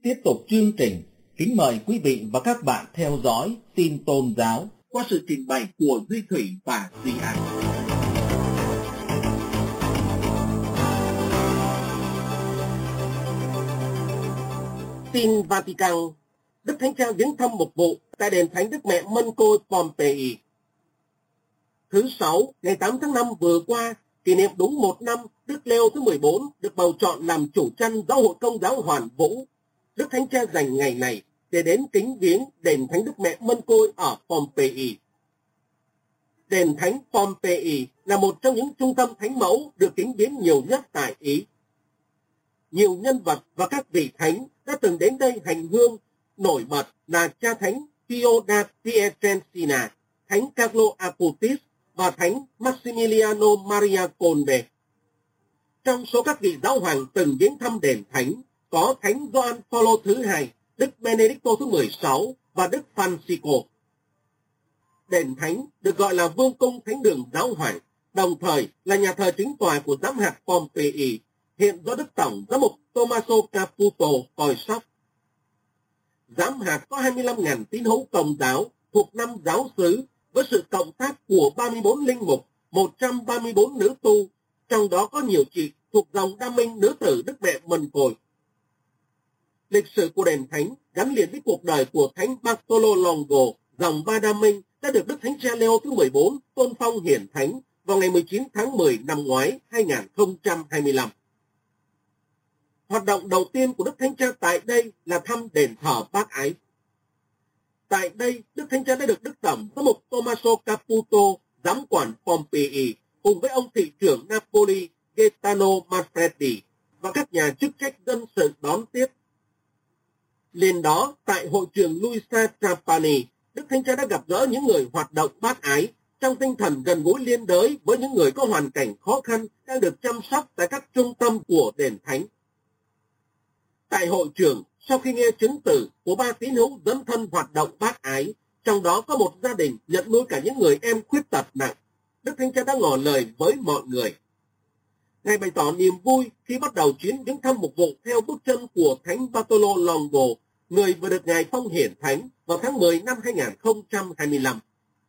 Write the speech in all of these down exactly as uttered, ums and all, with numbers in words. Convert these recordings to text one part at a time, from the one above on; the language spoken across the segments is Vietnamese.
Tiếp tục chương trình, kính mời quý vị và các bạn theo dõi tin tôn giáo qua sự trình bày của Duy Thủy và Duy Anh. Tin Vatican. Đức Thánh Cha viếng thăm một vụ tại đền Thánh Đức Mẹ Mân Côi Pompeii. Thứ Sáu, ngày tám tháng năm vừa qua, kỷ niệm đúng một năm Đức Leo thứ mười bốn được bầu chọn làm chủ chăn Giáo hội Công giáo Hoàn Vũ. Đức Thánh Cha dành ngày này để đến kính viếng đền Thánh Đức Mẹ Mân Côi ở Pompeii. Đền Thánh Pompeii là một trong những trung tâm thánh mẫu được kính viếng nhiều nhất tại Ý. Nhiều nhân vật và các vị thánh đã từng đến đây hành hương, nổi bật là cha thánh Pio da Pietrelcina, thánh Carlo Acutis và thánh Maximiliano Maria Colbe. Trong số các vị giáo hoàng từng viếng thăm đền thánh có thánh Gioan Phaolô thứ hai, Đức Benedicto thứ mười sáu và Đức Francisco. Đền thánh được gọi là vương cung thánh đường giáo hoàng, đồng thời là nhà thờ chính tòa của giám hạt Pompeii, hiện do Đức Tổng giám mục Tommaso Caputo coi sóc. Giám hạt có hai mươi lăm nghìn tín hữu Công giáo thuộc năm giáo xứ với sự cộng tác của ba mươi bốn linh mục, một trăm ba mươi bốn nữ tu, trong đó có nhiều chị thuộc dòng đa minh nữ tử Đức Mẹ Mân Côi. Lịch sử của đền thánh gắn liền với cuộc đời của thánh Bartolo Longo, dòng Ba Đa Minh, đã được Đức Thánh Cha Leo thứ mười bốn tôn phong hiển thánh vào ngày mười chín tháng mười năm ngoái hai nghìn không trăm hai mươi lăm. Hoạt động đầu tiên của Đức Thánh Cha tại đây là thăm đền thờ Bác Ái. Tại đây, Đức Thánh Cha đã được Đức Tổng giám mục Tommaso Caputo, giám quản Pompeii, cùng với ông thị trưởng Napoli Gaetano Manfredi và các nhà chức trách dân sự đón tiếp. Liền đó, tại hội trường Luisa Trapani, Đức Thánh Cha đã gặp gỡ những người hoạt động bác ái trong tinh thần gần gũi liên đới với những người có hoàn cảnh khó khăn đang được chăm sóc tại các trung tâm của đền thánh. Tại hội trường, sau khi nghe chứng từ của ba tín hữu dấn thân hoạt động bác ái, trong đó có một gia đình nhận nuôi cả những người em khuyết tật nặng, Đức Thánh Cha đã ngỏ lời với mọi người. Ngài bày tỏ niềm vui khi bắt đầu chuyến viếng thăm một vụ theo bước chân của thánh Bartolo Longo, người vừa được Ngài phong hiển thánh vào tháng mười năm hai nghìn không trăm hai mươi lăm.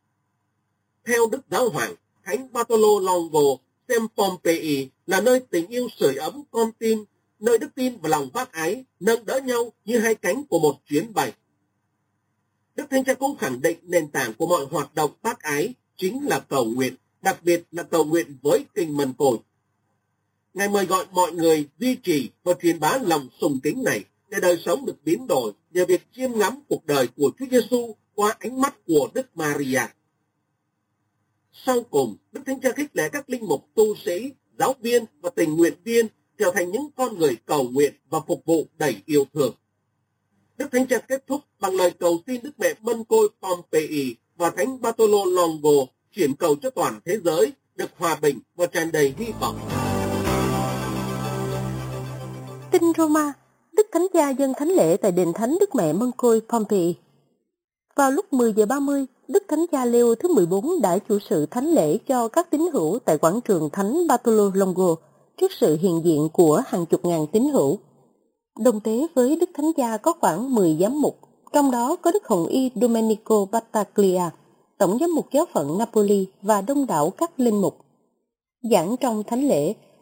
Theo Đức Giáo Hoàng, thánh Bartolo Longo xem Pompeii là nơi tình yêu sưởi ấm con tim, nơi đức tin và lòng bác ái nâng đỡ nhau như hai cánh của một chuyến bay. Đức Thánh Cha cũng khẳng định nền tảng của mọi hoạt động bác ái chính là cầu nguyện, đặc biệt là cầu nguyện với Kinh Mân Côi. Ngài mời gọi mọi người duy trì và truyền bá lòng sùng kính này để đời sống được biến đổi nhờ việc chiêm ngắm cuộc đời của Chúa Giêsu qua ánh mắt của Đức Maria. Sau cùng, Đức Thánh Cha khích lệ các linh mục, tu sĩ, giáo viên và tình nguyện viên trở thành những con người cầu nguyện và phục vụ đầy yêu thương. Đức Thánh Cha kết thúc bằng lời cầu xin Đức Mẹ Mân Côi Pompeii và thánh Bartolo Longo chuyển cầu cho toàn thế giới được hòa bình và tràn đầy hy vọng. Tin Roma, Đức Thánh Cha dâng thánh lễ tại đền Thánh Đức Mẹ Mân Côi Pompeii. Vào lúc mười giờ ba mươi, Đức Thánh Cha Leo thứ mười bốn đã chủ sự thánh lễ cho các tín hữu tại quảng trường Thánh Bartolo Longo trước sự hiện diện của hàng chục ngàn tín hữu. Đồng tế với Đức Thánh Cha có khoảng mười giám mục, trong đó có Đức Hồng Y Domenico Battaglia, Tổng giám mục giáo phận Napoli và đông đảo các linh mục. Giảng trong thánh lễ,